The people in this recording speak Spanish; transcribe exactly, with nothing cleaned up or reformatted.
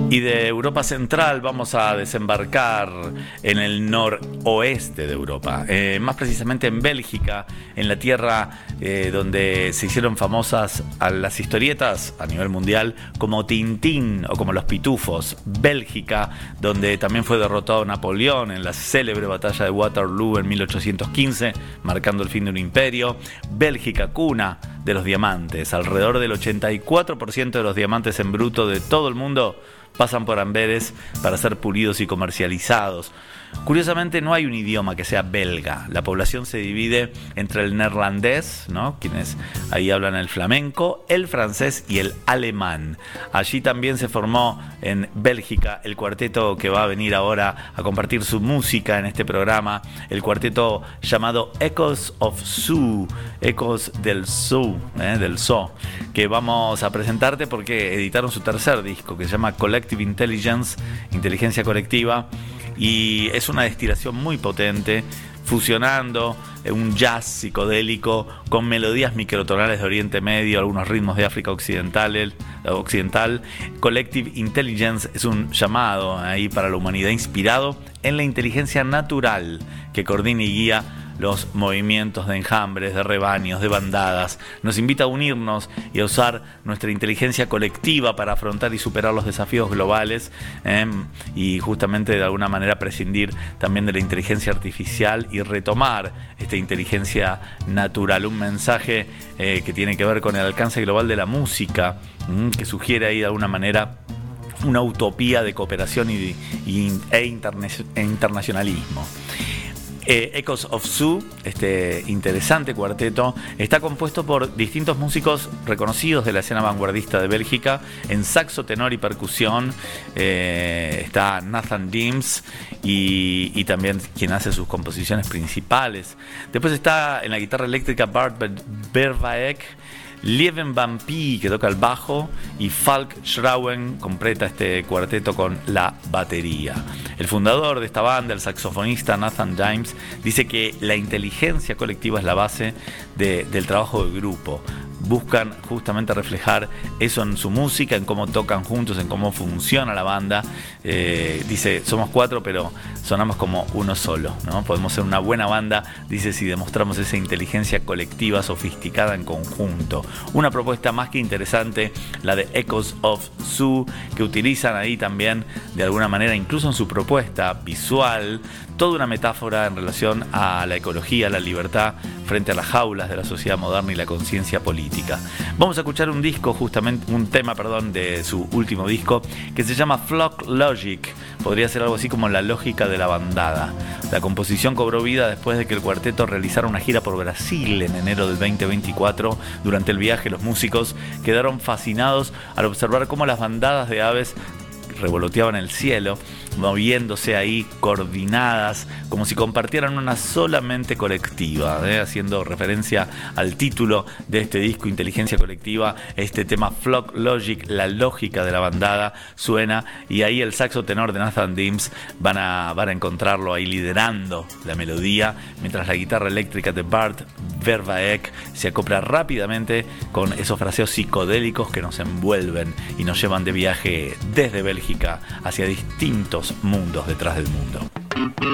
Y de Europa Central vamos a desembarcar en el noroeste de Europa, eh, más precisamente en Bélgica, en la tierra eh, donde se hicieron famosas a las historietas a nivel mundial como Tintín o como Los Pitufos. Bélgica, donde también fue derrotado Napoleón en la célebre batalla de Waterloo en mil ochocientos quince, marcando el fin de un imperio. Bélgica, cuna de los diamantes. Alrededor del ochenta y cuatro por ciento de los diamantes en bruto de todo el mundo pasan por Amberes para ser pulidos y comercializados. Curiosamente, no hay un idioma que sea belga. La población se divide entre el neerlandés, ¿no?, quienes ahí hablan el flamenco, el francés y el alemán. Allí también se formó en Bélgica el cuarteto que va a venir ahora a compartir su música en este programa, el cuarteto llamado Echoes of Zoo, Ecos del Zoo, ¿eh? del Zoo, que vamos a presentarte porque editaron su tercer disco que se llama Collective Intelligence, Inteligencia Colectiva, y es una destilación muy potente, fusionando un jazz psicodélico con melodías microtonales de Oriente Medio, algunos ritmos de África Occidental. occidental. Collective Intelligence es un llamado ahí para la humanidad inspirado en la inteligencia natural que coordina y guía los movimientos de enjambres, de rebaños, de bandadas. Nos invita a unirnos y a usar nuestra inteligencia colectiva para afrontar y superar los desafíos globales, eh, y justamente de alguna manera prescindir también de la inteligencia artificial y retomar esta inteligencia natural. Un mensaje eh, que tiene que ver con el alcance global de la música, mm, que sugiere ahí de alguna manera una utopía de cooperación y, y, e, interna- e internacionalismo. Eh, Echoes of Zoo, este interesante cuarteto, está compuesto por distintos músicos reconocidos de la escena vanguardista de Bélgica. En saxo, tenor y percusión eh, está Nathan Deems y, y también quien hace sus composiciones principales. Después está en la guitarra eléctrica Bart Vervaek, Lieven Van Pie, que toca el bajo, y Falk Schrauen completa este cuarteto con la batería. El fundador de esta banda, el saxofonista Nathan Dimes, dice que la inteligencia colectiva es la base de, del trabajo de grupo. Buscan justamente reflejar eso en su música, en cómo tocan juntos, en cómo funciona la banda. Eh, dice, somos cuatro, pero sonamos como uno solo, ¿no? Podemos ser una buena banda, dice, si demostramos esa inteligencia colectiva sofisticada en conjunto. Una propuesta más que interesante, la de Echoes of Zoo, que utilizan ahí también, de alguna manera, incluso en su propuesta visual, toda una metáfora en relación a la ecología, la libertad frente a las jaulas de la sociedad moderna y la conciencia política. Vamos a escuchar un disco, justamente un tema, perdón, de su último disco, que se llama Flock Logic. Podría ser algo así como la lógica de la bandada. La composición cobró vida después de que el cuarteto realizara una gira por Brasil en enero del veinte veinticuatro. Durante el viaje, los músicos quedaron fascinados al observar cómo las bandadas de aves revoloteaban el cielo, moviéndose ahí coordinadas, como si compartieran una sola mente colectiva, ¿eh? Haciendo referencia al título de este disco, Inteligencia Colectiva. Este tema Flock Logic, la lógica de la bandada, suena, y ahí el saxo tenor de Nathan Deems van a, van a encontrarlo ahí liderando la melodía, mientras la guitarra eléctrica de Bart Vervaek se acopla rápidamente con esos fraseos psicodélicos que nos envuelven y nos llevan de viaje desde Bélgica hacia distintos mundos detrás del mundo.